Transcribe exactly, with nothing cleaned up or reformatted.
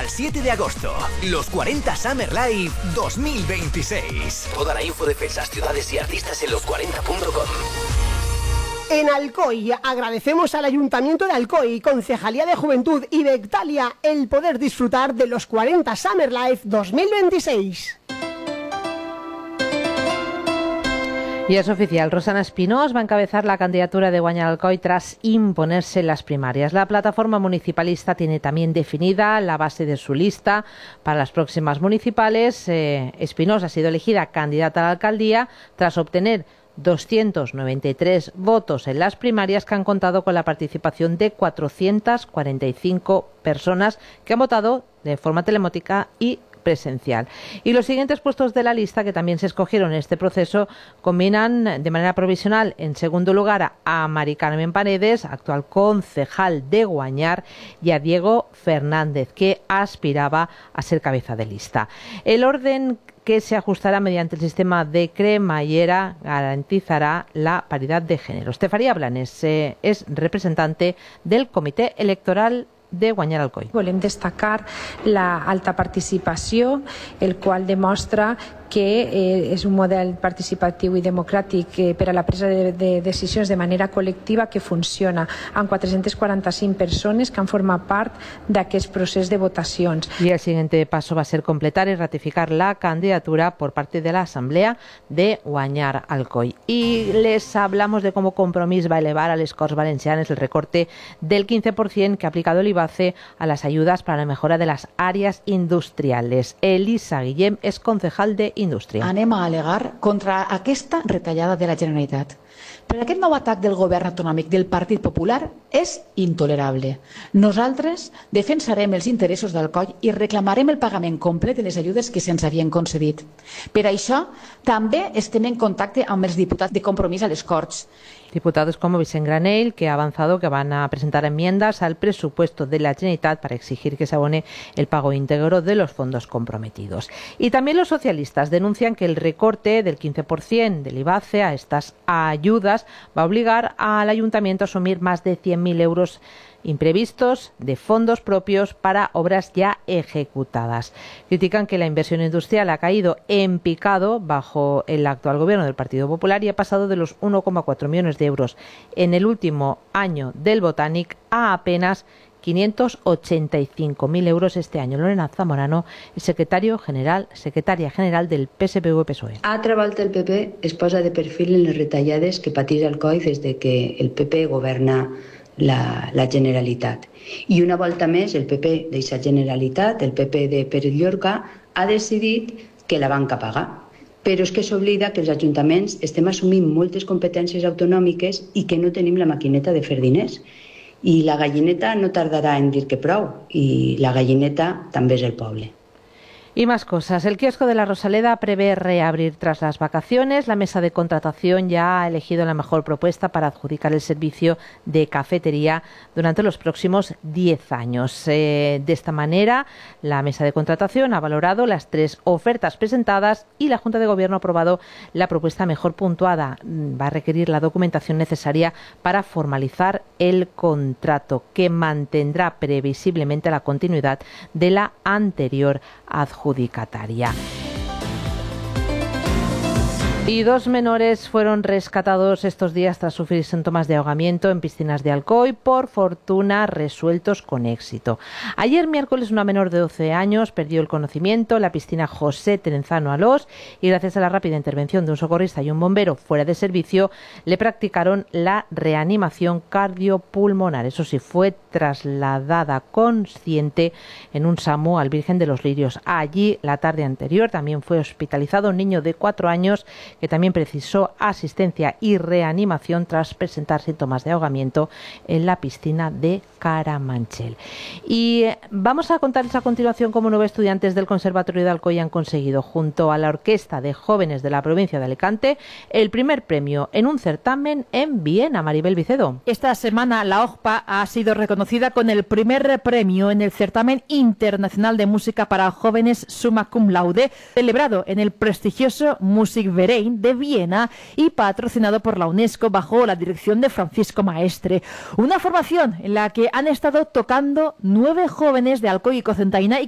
siete de agosto, los cuarenta Summer Live dos mil veintiséis. Toda la info de fechas, ciudades y artistas en los cuarenta punto com. En Alcoy agradecemos al Ayuntamiento de Alcoy, Concejalía de Juventud y Bectalia el poder disfrutar de los cuarenta Summer Live dos mil veintiséis. Y es oficial, Rosana Espinós va a encabezar la candidatura de Guanyar Alcoy tras imponerse las primarias. La plataforma municipalista tiene también definida la base de su lista para las próximas municipales. Eh, Espinós ha sido elegida candidata a la alcaldía tras obtener doscientos noventa y tres votos en las primarias que han contado con la participación de cuatrocientas cuarenta y cinco personas que han votado de forma telemática y presencial. Y los siguientes puestos de la lista que también se escogieron en este proceso combinan de manera provisional en segundo lugar a Mari Carmen Paredes, actual concejal de Guanyar, y a Diego Fernández, que aspiraba a ser cabeza de lista. El orden que se ajustará mediante el sistema de cremallera garantizará la paridad de género. Estefanía Blanes eh, es representante del Comité Electoral de Guanyar Alcoy. Volem destacar la alta participació, el qual demostra que eh, és un model participatiu i democràtic eh, per a la presa de, de decisions de manera col·lectiva que funciona, amb quatre-centes quaranta-cinc persones que han format part d'aquest procés de votacions. Y el siguiente paso va a ser completar y ratificar la candidatura por parte de la Asamblea de Guanyar Alcoy. Y les hablamos de cómo Compromís va a elevar a les Corts Valencianes el recorte del quince por ciento que ha aplicado el IBACE a las ayudas para la mejora de las áreas industriales. Elisa Guillem és concejal de Indústria. Anem a al·legar contra aquesta retallada de la Generalitat. Però aquest nou atac del govern autonòmic del Partit Popular és intolerable. Nosaltres defensarem els interessos d'Alcoi i reclamarem el pagament complet de les ajudes que se'ns havien concedit. Per això, també estem en contacte amb els diputats de Compromís a les Corts. Diputados como Vicent Granell, que ha avanzado que van a presentar enmiendas al presupuesto de la Generalitat para exigir que se abone el pago íntegro de los fondos comprometidos. Y también los socialistas denuncian que el recorte del quince por ciento del IBACE a estas ayudas va a obligar al ayuntamiento a asumir más de cien mil euros imprevistos de fondos propios para obras ya ejecutadas. Critican que la inversión industrial ha caído en picado bajo el actual gobierno del Partido Popular y ha pasado de los uno coma cuatro millones de euros en el último año del Botànic a apenas quinientos ochenta y cinco mil euros este año. Lorena Zamorano, el secretario general, secretaria general del P S P V P S O E. Altra volta el P P es posa de perfil en les retallades que pateix Alcoi des de que el P P governa La, la Generalitat. I una volta més el P P d'aquesta Generalitat, el P P de Pérez Llorca, ha decidit que la banca paga. Però és que s'oblida que els ajuntaments estem assumint moltes competències autonòmiques i que no tenim la maquineta de fer diners. I la gallineta no tardarà en dir que prou, i la gallineta també és el poble. Y más cosas. El kiosco de la Rosaleda prevé reabrir tras las vacaciones. La mesa de contratación ya ha elegido la mejor propuesta para adjudicar el servicio de cafetería durante los próximos diez años. Eh, de esta manera, la mesa de contratación ha valorado las tres ofertas presentadas y la Junta de Gobierno ha aprobado la propuesta mejor puntuada. Va a requerir la documentación necesaria para formalizar el contrato, que mantendrá previsiblemente la continuidad de la anterior adjudicación. adjudicataria. Y dos menores fueron rescatados estos días tras sufrir síntomas de ahogamiento en piscinas de Alcoy, por fortuna resueltos con éxito. Ayer miércoles una menor de doce años perdió el conocimiento en la piscina José Terenzano Alós y gracias a la rápida intervención de un socorrista y un bombero fuera de servicio le practicaron la reanimación cardiopulmonar. Eso sí, fue trasladada consciente en un SAMU al Virgen de los Lirios. Allí la tarde anterior también fue hospitalizado un niño de cuatro años que también precisó asistencia y reanimación tras presentar síntomas de ahogamiento en la piscina de Caramanchel. Y vamos a contarles a continuación cómo nueve estudiantes del Conservatorio de Alcoy han conseguido, junto a la Orquesta de Jóvenes de la provincia de Alicante, el primer premio en un certamen en Viena. Maribel Vicedo. Esta semana la O J P A ha sido reconocida con el primer premio en el certamen internacional de música para jóvenes Summa Cum Laude, celebrado en el prestigioso Musikverein de Viena y patrocinado por la UNESCO bajo la dirección de Francisco Maestre. Una formación en la que han estado tocando nueve jóvenes de Alcoy y Cocentaina y